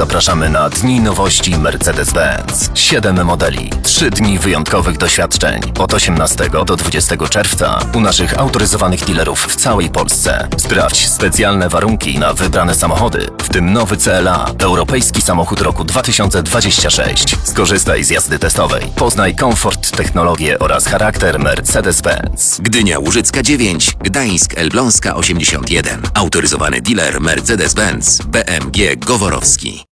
zapraszamy na Dni Nowości Mercedes-Benz. 7 modeli, 3 dni wyjątkowych doświadczeń od 18 do 20 czerwca u naszych autoryzowanych dealerów w całej Polsce. Sprawdź specjalne warunki na wybrane samochody, w tym nowy CLA, europejski samochód roku 2026. Skorzystaj z jazdy testowej. Poznaj komfort, technologię oraz charakter Mercedes-Benz. Gdynia Łużycka 9, Gdańsk Elbląska 81. Autoryzowany dealer Mercedes-Benz BMG Goworowski.